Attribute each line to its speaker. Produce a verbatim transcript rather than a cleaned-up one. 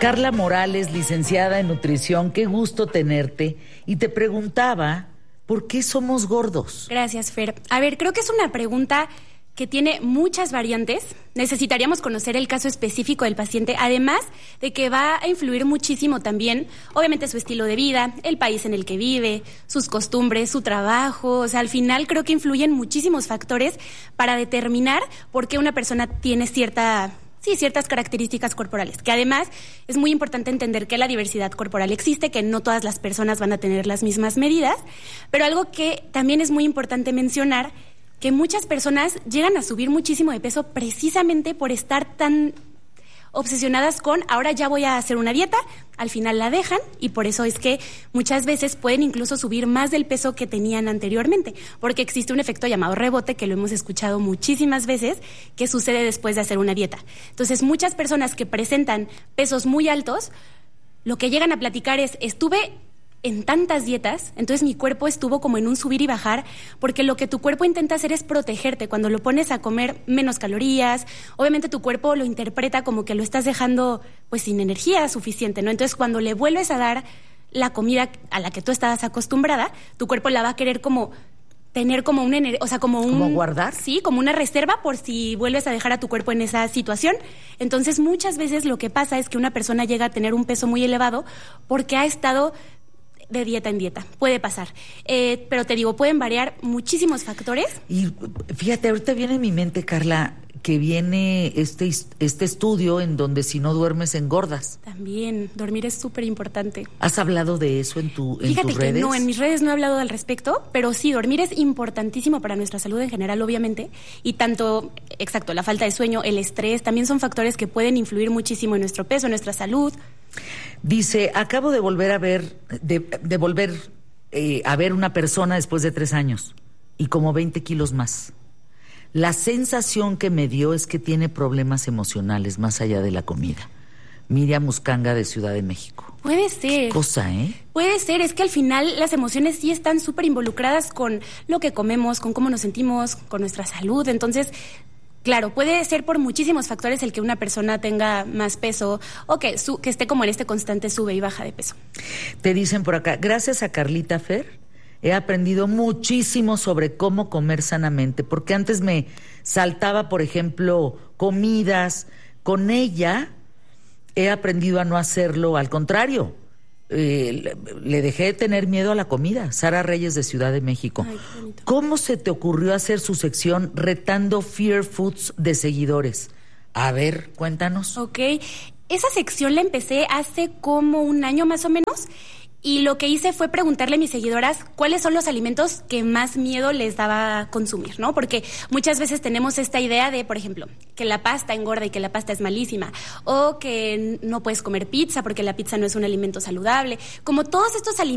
Speaker 1: Carla Morales, licenciada en nutrición, qué gusto tenerte. Y te preguntaba, ¿por qué somos gordos?
Speaker 2: Gracias, Fer. A ver, creo que es una pregunta que tiene muchas variantes. Necesitaríamos conocer el caso específico del paciente, además de que va a influir muchísimo también, obviamente, su estilo de vida, el país en el que vive, sus costumbres, su trabajo. O sea, al final creo que influyen muchísimos factores para determinar por qué una persona tiene cierta... Sí, ciertas características corporales, que además es muy importante entender que la diversidad corporal existe, que no todas las personas van a tener las mismas medidas, pero algo que también es muy importante mencionar, que muchas personas llegan a subir muchísimo de peso precisamente por estar tan obsesionadas con ahora ya voy a hacer una dieta, al final la dejan y por eso es que muchas veces pueden incluso subir más del peso que tenían anteriormente, porque existe un efecto llamado rebote que lo hemos escuchado muchísimas veces que sucede después de hacer una dieta. Entonces, muchas personas que presentan pesos muy altos, lo que llegan a platicar es, estuve en tantas dietas, entonces mi cuerpo estuvo como en un subir y bajar, porque lo que tu cuerpo intenta hacer es protegerte. Cuando lo pones a comer menos calorías, obviamente tu cuerpo lo interpreta como que lo estás dejando pues sin energía suficiente, ¿no? Entonces, cuando le vuelves a dar la comida a la que tú estabas acostumbrada, tu cuerpo la va a querer como tener como un, o sea, como un...
Speaker 1: ¿Como guardar?
Speaker 2: Sí, como una reserva por si vuelves a dejar a tu cuerpo en esa situación. Entonces, muchas veces lo que pasa es que una persona llega a tener un peso muy elevado porque ha estado de dieta en dieta, puede pasar. Eh, pero te digo, pueden variar muchísimos factores.
Speaker 1: Y fíjate, ahorita viene en mi mente, Carla, que viene este, este estudio en donde si no duermes engordas.
Speaker 2: También, dormir es súper importante.
Speaker 1: ¿Has hablado de eso en, tu, en
Speaker 2: Fíjate
Speaker 1: tus
Speaker 2: que
Speaker 1: redes?
Speaker 2: No, en mis redes no he hablado al respecto, pero sí, dormir es importantísimo para nuestra salud en general, obviamente, y tanto, exacto, la falta de sueño, el estrés, también son factores que pueden influir muchísimo en nuestro peso, en nuestra salud.
Speaker 1: Dice, acabo de volver a ver, de, de volver eh, a ver una persona después de tres años y como veinte kilos más. La sensación que me dio es que tiene problemas emocionales más allá de la comida. Miriam Muscanga, de Ciudad de México.
Speaker 2: Puede ser.
Speaker 1: Qué cosa, ¿eh?
Speaker 2: Puede ser, es que al final las emociones sí están súper involucradas con lo que comemos, con cómo nos sentimos, con nuestra salud. Entonces, claro, puede ser por muchísimos factores el que una persona tenga más peso o que, su, que esté como en este constante sube y baja de peso.
Speaker 1: Te dicen por acá, gracias a Carlita Fer, he aprendido muchísimo sobre cómo comer sanamente, porque antes me saltaba, por ejemplo, comidas. Con ella he aprendido a no hacerlo, al contrario. Eh, le dejé de tener miedo a la comida. Sara Reyes, de Ciudad de México.
Speaker 2: Ay, qué bonito.
Speaker 1: ¿Cómo se te ocurrió hacer su sección retando Fear Foods de seguidores? A ver, cuéntanos.
Speaker 2: Ok, esa sección la empecé hace como un año más o menos. Y lo que hice fue preguntarle a mis seguidoras cuáles son los alimentos que más miedo les daba a consumir, ¿no? Porque muchas veces tenemos esta idea de, por ejemplo, que la pasta engorda y que la pasta es malísima, o que no puedes comer pizza porque la pizza no es un alimento saludable. Como todos estos alimentos